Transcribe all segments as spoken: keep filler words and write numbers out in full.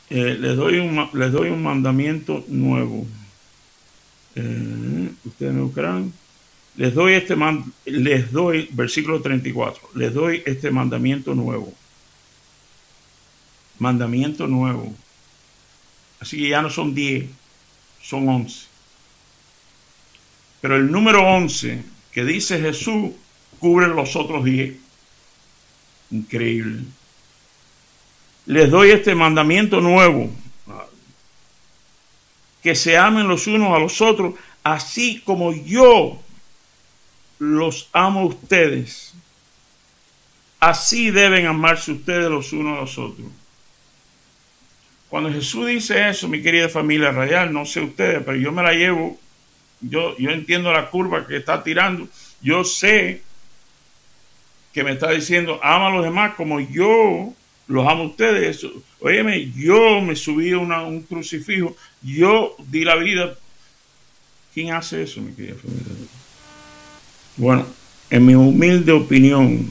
Eh, les, doy un, les doy un mandamiento nuevo. Eh, ustedes me buscarán. Les doy este man, les doy, versículo treinta y cuatro, les doy este mandamiento nuevo. Mandamiento nuevo. Así que ya no son diez, son once. Pero el número once que dice Jesús cubre los otros diez. Increíble. Les doy este mandamiento nuevo, que se amen los unos a los otros, así como yo los amo a ustedes. Así deben amarse ustedes los unos a los otros. Cuando Jesús dice eso, mi querida familia radial, no sé ustedes, pero yo me la llevo, yo, yo entiendo la curva que está tirando, yo sé que me está diciendo, ama a los demás como yo los amo a ustedes. Óyeme, yo me subí a una, un crucifijo, yo di la vida. ¿Quién hace eso, mi querida familia? Bueno, en mi humilde opinión,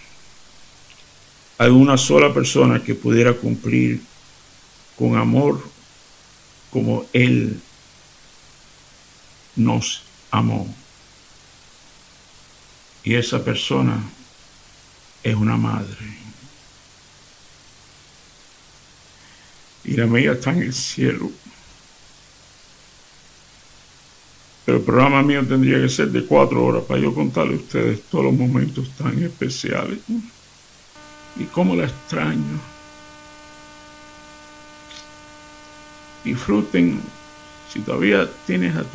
hay una sola persona que pudiera cumplir con amor como Él nos amó. Y esa persona es una madre. Y la mía está en el cielo. Pero el programa mío tendría que ser de cuatro horas para yo contarle a ustedes todos los momentos tan especiales. Y cómo la extraño. Disfruten. Si todavía tienes a tu